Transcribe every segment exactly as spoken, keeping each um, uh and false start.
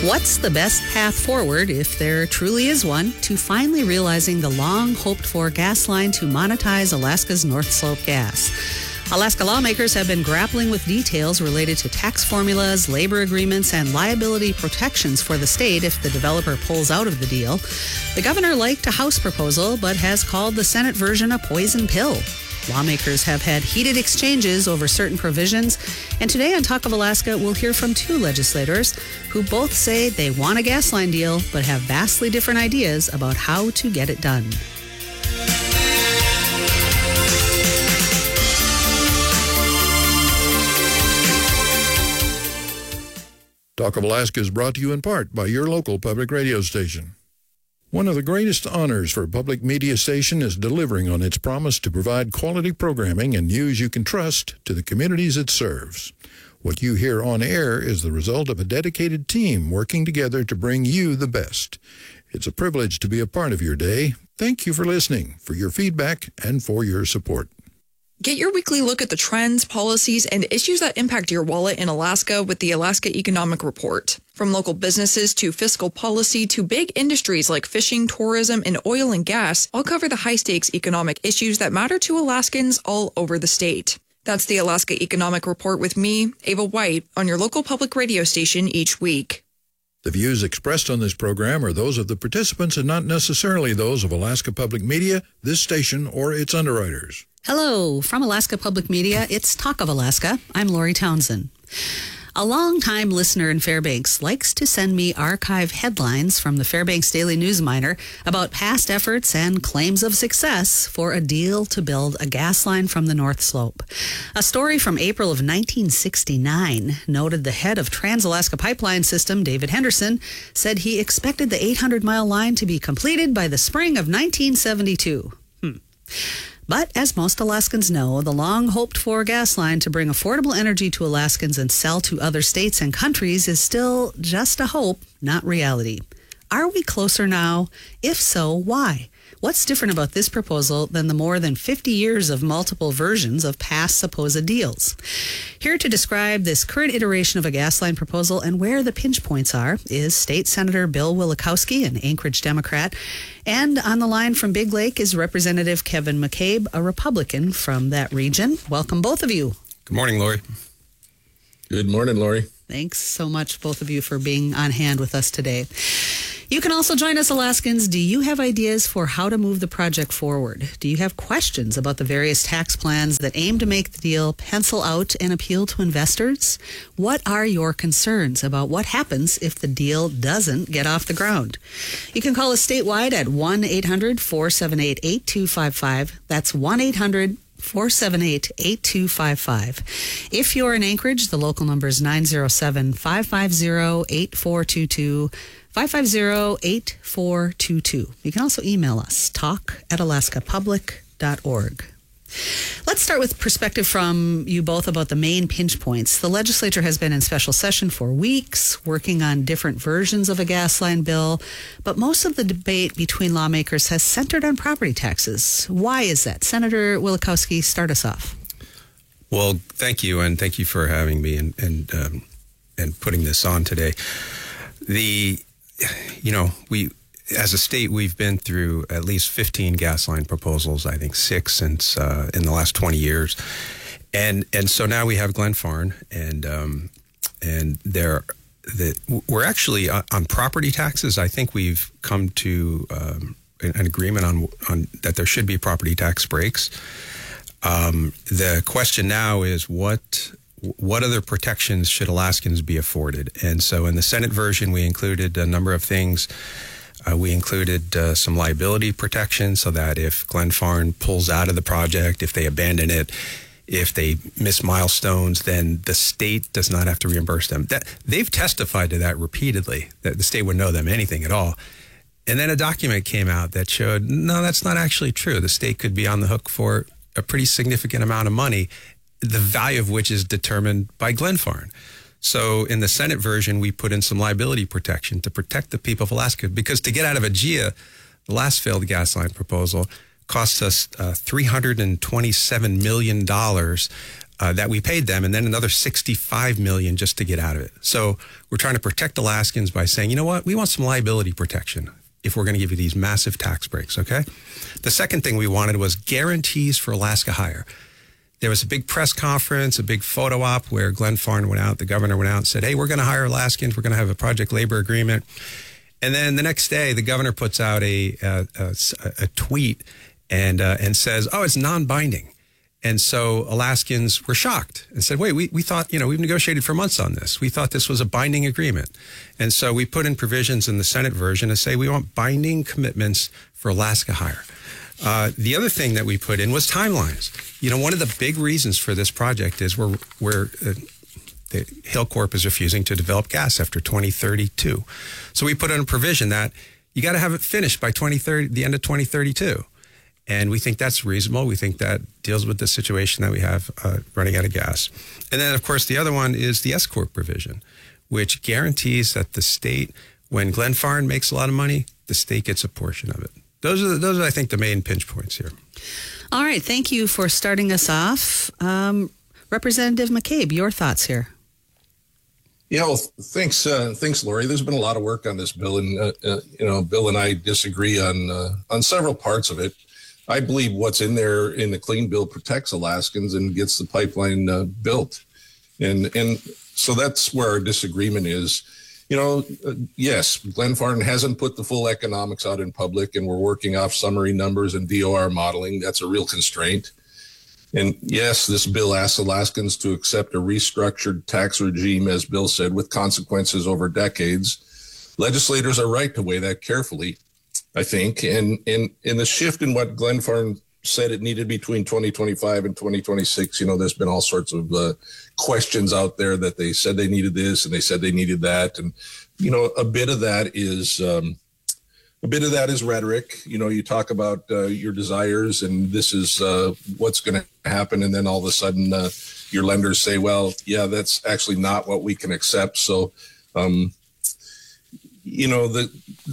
What's the best path forward, if there truly is one, to finally realizing the long-hoped-for gas line to monetize Alaska's North Slope gas? Alaska lawmakers have been grappling with details related to tax formulas, labor agreements, and liability protections for the state if the developer pulls out of the deal. The governor liked a House proposal, but has called the Senate version a poison pill. Lawmakers have had heated exchanges over certain provisions, and today on Talk of Alaska, we'll hear from two legislators who both say they want a gas line deal, but have vastly different ideas about how to get it done. Talk of Alaska is brought to you in part by your local public radio station. One of the greatest honors for a public media station is delivering on its promise to provide quality programming and news you can trust to the communities it serves. What you hear on air is the result of a dedicated team working together to bring you the best. It's a privilege to be a part of your day. Thank you for listening, for your feedback, and for your support. Get your weekly look at the trends, policies, and issues that impact your wallet in Alaska with the Alaska Economic Report. From local businesses to fiscal policy to big industries like fishing, tourism, and oil and gas, I'll cover the high-stakes economic issues that matter to Alaskans all over the state. That's the Alaska Economic Report with me, Ava White, on your local public radio station each week. The views expressed on this program are those of the participants and not necessarily those of Alaska Public Media, this station, or its underwriters. Hello, from Alaska Public Media, it's Talk of Alaska. I'm Lori Townsend. A longtime listener in Fairbanks likes to send me archive headlines from the Fairbanks Daily News Miner about past efforts and claims of success for a deal to build a gas line from the North Slope. A story from April of nineteen sixty-nine noted the head of Trans-Alaska Pipeline System, David Henderson, said he expected the eight hundred mile line to be completed by the spring of nineteen seventy-two. Hmm. But as most Alaskans know, the long-hoped-for gas line to bring affordable energy to Alaskans and sell to other states and countries is still just a hope, not reality. Are we closer now? If so, why? What's different about this proposal than the more than fifty years of multiple versions of past supposed deals? Here to describe this current iteration of a gas line proposal and where the pinch points are is State Senator Bill Wielechowski, an Anchorage Democrat. And on the line from Big Lake is Representative Kevin McCabe, a Republican from that region. Welcome, both of you. Good morning, Lori. Good morning, Lori. Thanks so much, both of you, for being on hand with us today. You can also join us, Alaskans. Do you have ideas for how to move the project forward? Do you have questions about the various tax plans that aim to make the deal pencil out and appeal to investors? What are your concerns about what happens if the deal doesn't get off the ground? You can call us statewide at one eight hundred four seven eight eight two five five. That's one eight hundred four seven eight eight two five five. If you're in Anchorage, the local number is nine zero seven five five zero eight four two two. five five zero eight four two two. You can also email us, talk at alaska public dot org. Let's start with perspective from you both about the main pinch points. The legislature has been in special session for weeks, working on different versions of a gas line bill, but most of the debate between lawmakers has centered on property taxes. Why is that? Senator Wielechowski, start us off. Well, thank you, and thank you for having me and and um, and putting this on today. The You know, we, as a state, we've been through at least fifteen gas line proposals, I think six since uh, in the last twenty years. And and so now we have Glenfarne, and um, and there, the, we're actually on, on property taxes. I think we've come to um, an agreement on, on that there should be property tax breaks. Um, the question now is what... What other protections should Alaskans be afforded? And so in the Senate version, we included a number of things. Uh, we included uh, some liability protection so that if Glenfarne pulls out of the project, if they abandon it, if they miss milestones, then the state does not have to reimburse them. That, they've testified to that repeatedly, that the state wouldn't owe them anything at all. And then a document came out that showed, no, that's not actually true. The state could be on the hook for a pretty significant amount of money, the value of which is determined by Glenfarne. So in the Senate version, we put in some liability protection to protect the people of Alaska, because to get out of A G I A, the last failed gas line proposal, cost us uh, three hundred twenty-seven million dollars uh, that we paid them, and then another sixty-five million dollars just to get out of it. So we're trying to protect Alaskans by saying, you know what, we want some liability protection if we're going to give you these massive tax breaks, okay? The second thing we wanted was guarantees for Alaska Hire. There was a big press conference, a big photo op where Glenn Farn went out, the governor went out and said, hey, we're going to hire Alaskans. We're going to have a project labor agreement. And then the next day, the governor puts out a, a, a, a tweet and, uh, and says, oh, it's non-binding. And so Alaskans were shocked and said, wait, we, we thought, you know, we've negotiated for months on this. We thought this was a binding agreement. And so we put in provisions in the Senate version to say we want binding commitments for Alaska Hire. Uh, the other thing that we put in was timelines. You know, one of the big reasons for this project is we're, we're uh, the Hilcorp is refusing to develop gas after twenty thirty-two. So we put in a provision that you got to have it finished by twenty thirty, the end of twenty thirty-two. And we think that's reasonable. We think that deals with the situation that we have uh, running out of gas. And then, of course, the other one is the S-Corp provision, which guarantees that the state, when Glenn Farn makes a lot of money, the state gets a portion of it. Those are, the, those are I think, the main pinch points here. All right. Thank you for starting us off. Um, Representative McCabe, your thoughts here. Yeah, well, thanks, uh, thanks, Lori. There's been a lot of work on this bill, and uh, uh, you know, Bill and I disagree on uh, on several parts of it. I believe what's in there in the clean bill protects Alaskans and gets the pipeline uh, built. And and so that's where our disagreement is. You know, uh, yes, Glenn Farn hasn't put the full economics out in public, and we're working off summary numbers and D O R modeling. That's a real constraint. And yes, this bill asks Alaskans to accept a restructured tax regime, as Bill said, with consequences over decades. Legislators are right to weigh that carefully, I think. And in in the shift in what Glenn Farn said it needed between twenty twenty-five and twenty twenty-six, you know, there's been all sorts of uh, questions out there that they said they needed this and they said they needed that. And, you know, a bit of that is um, a bit of that is rhetoric. You know, you talk about uh, your desires and this is uh, what's going to happen. And then all of a sudden uh, your lenders say, well, yeah, that's actually not what we can accept. So, um, you know, the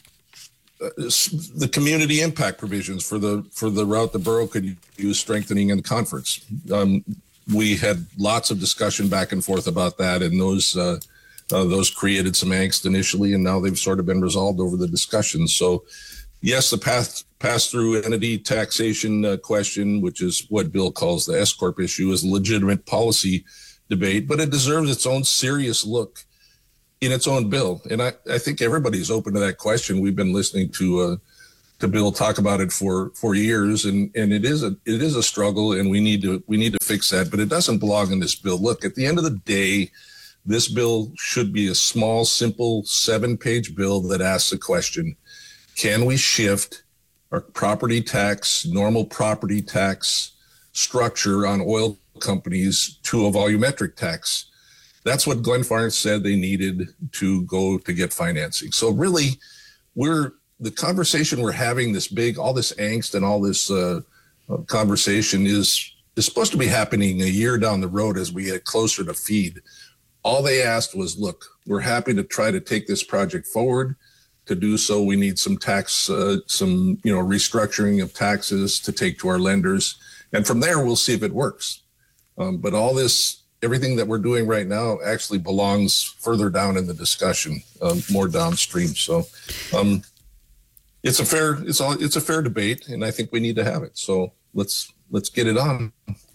the community impact provisions for the for the route the borough could use strengthening in the conference. Um, we had lots of discussion back and forth about that, and those uh, uh, those created some angst initially, and now they've sort of been resolved over the discussion. So, yes, the path pass through entity taxation uh, question, which is what Bill calls the S-Corp issue, is a legitimate policy debate, but it deserves its own serious look in its own bill. And I, I think everybody's open to that question. We've been listening to uh, to Bill talk about it for, for years, and, and it is a it is a struggle, and we need to we need to fix that. But it doesn't belong in this bill. Look, at the end of the day, this bill should be a small, simple seven-page bill that asks a question: can we shift our property tax, normal property tax structure on oil companies to a volumetric tax? That's what Glenn Farn said they needed to go to get financing. So really, we're the conversation we're having, this big, all this angst and all this uh, conversation is is supposed to be happening a year down the road as we get closer to FEED. All they asked was, look, we're happy to try to take this project forward. To do so, we need some tax, uh, some you know restructuring of taxes to take to our lenders, and from there we'll see if it works. Um, but all this. Everything that we're doing right now actually belongs further down in the discussion, um, more downstream. So um, it's a fair, it's all, it's a fair debate, and I think we need to have it. So let's let's get it on.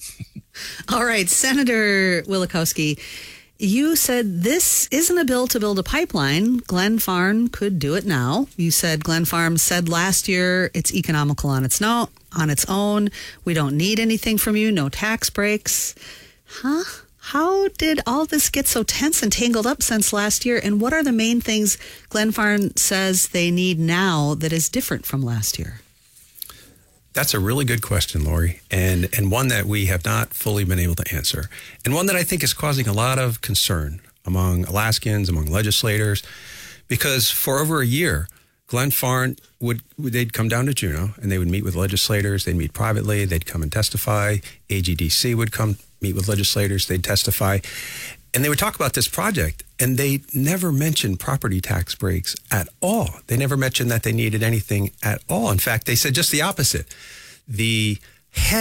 All right, Senator Wielechowski, you said this isn't a bill to build a pipeline. Glenn Farn could do it now. You said Glenn Farn said last year it's economical on its no, on its own. We don't need anything from you. No tax breaks. Huh? How did all this get so tense and tangled up since last year? And what are the main things Glenn Farn says they need now that is different from last year? That's a really good question, Lori, and, and one that we have not fully been able to answer, and one that I think is causing a lot of concern among Alaskans, among legislators, because for over a year, Glenn Farn would, they'd come down to Juneau and they would meet with legislators. They'd meet privately. They'd come and testify. A G D C would come meet with legislators. They'd testify. And they would talk about this project. And they never mentioned property tax breaks at all. They never mentioned that they needed anything at all. In fact, they said just the opposite. The head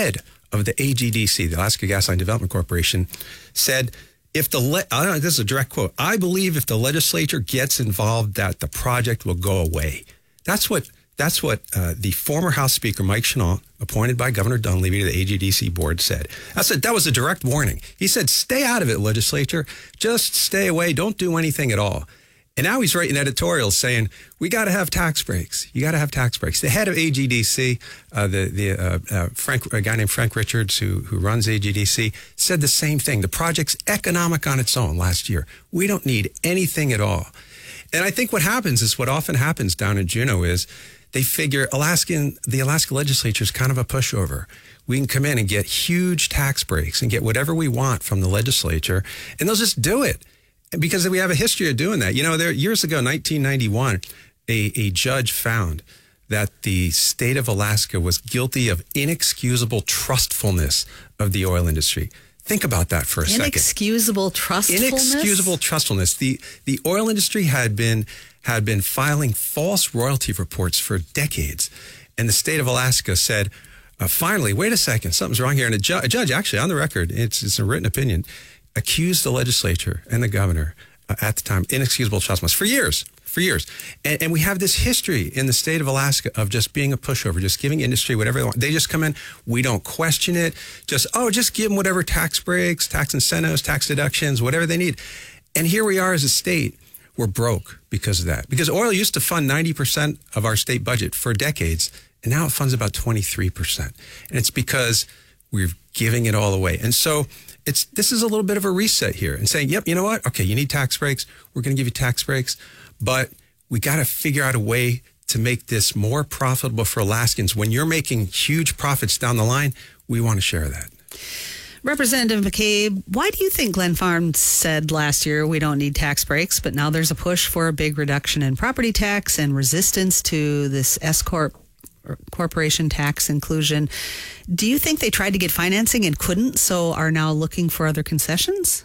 of the A G D C, the Alaska Gasline Development Corporation, said, if the, le- I don't know, this is a direct quote, I believe if the legislature gets involved, that the project will go away. That's what That's what uh, the former House Speaker, Mike Chenault, appointed by Governor Dunleavy to the A G D C board, said. That's a, that was a direct warning. He said, stay out of it, legislature. Just stay away. Don't do anything at all. And now he's writing editorials saying, we got to have tax breaks. You got to have tax breaks. The head of A G D C, uh, the the uh, uh, Frank, a guy named Frank Richards, who who runs A G D C, said the same thing. The project's economic on its own last year. We don't need anything at all. And I think what happens is what often happens down in Juneau is they figure Alaskan, the Alaska legislature is kind of a pushover. We can come in and get huge tax breaks and get whatever we want from the legislature, and they'll just do it because we have a history of doing that. You know, there years ago, nineteen ninety-one, a, a judge found that the state of Alaska was guilty of inexcusable trustfulness of the oil industry. Think about that for a second. Inexcusable trustfulness? Inexcusable trustfulness. The the oil industry had been had been filing false royalty reports for decades. And the state of Alaska said, uh, finally, wait a second, something's wrong here. And a, ju- a judge, actually on the record, it's, it's a written opinion, accused the legislature and the governor uh, at the time, inexcusable trustfulness for years, for years. And, and we have this history in the state of Alaska of just being a pushover, just giving industry whatever they want. They just come in, we don't question it, just, oh, just give them whatever tax breaks, tax incentives, tax deductions, whatever they need. And here we are as a state. We're broke because of that. Because oil used to fund ninety percent of our state budget for decades, and now it funds about twenty-three percent. And it's because we're giving it all away. And so it's this is a little bit of a reset here and saying, yep, you know what? Okay, you need tax breaks. We're going to give you tax breaks, but we got to figure out a way to make this more profitable for Alaskans. When you're making huge profits down the line, we want to share that. Representative McCabe, why do you think Glen Farms said last year we don't need tax breaks, but now there's a push for a big reduction in property tax and resistance to this S-Corp corporation tax inclusion? Do you think they tried to get financing and couldn't, so are now looking for other concessions?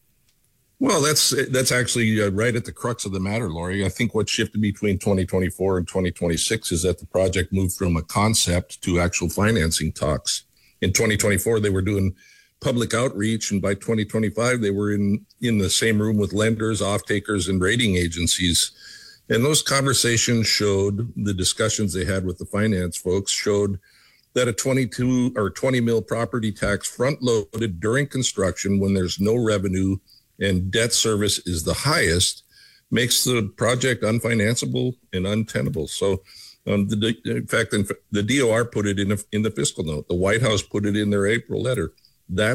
Well, that's that's actually uh, right at the crux of the matter, Lori. I think what shifted between twenty twenty-four and twenty twenty-six is that the project moved from a concept to actual financing talks. In twenty twenty-four, they were doing public outreach, and by twenty twenty-five, they were in, in the same room with lenders, off-takers, and rating agencies. And those conversations showed, the discussions they had with the finance folks showed that a twenty-two or twenty mil property tax front-loaded during construction when there's no revenue and debt service is the highest makes the project unfinanceable and untenable. So um, the, in fact, the D O R put it in, a, in the fiscal note. The White House put it in their April letter. That